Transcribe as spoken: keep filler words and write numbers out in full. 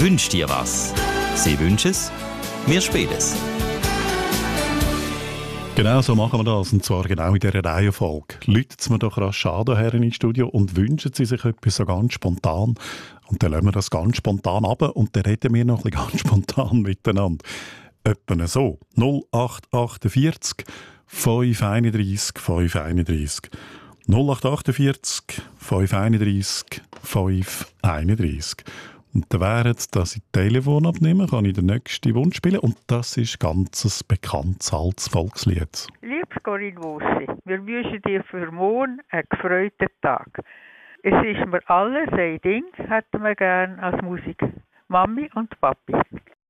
Wünsch dir was. Sie wünschen es, wir spielen es. Genau so machen wir das, und zwar genau in dieser Reihenfolge. Läutet mir doch rasch an hierher ins Studio und wünschen Sie sich etwas so ganz spontan. Und dann lassen wir das ganz spontan ab und dann reden wir noch ein bisschen ganz spontan miteinander. Etwa so. null acht vier acht fünf eins drei fünf eins drei. null acht vier acht fünf eins drei fünf eins drei. Und dann wäre es, dass ich das Telefon abnehme, kann ich den nächsten Wunsch spielen. Und das ist ganz ein bekanntes altes Volkslied. Liebes Corinne Wussi, wir wünschen dir für morgen einen gefreuten Tag. Es ist mir alles ein Ding, hätten wir gern als Musik. Mami und Papi.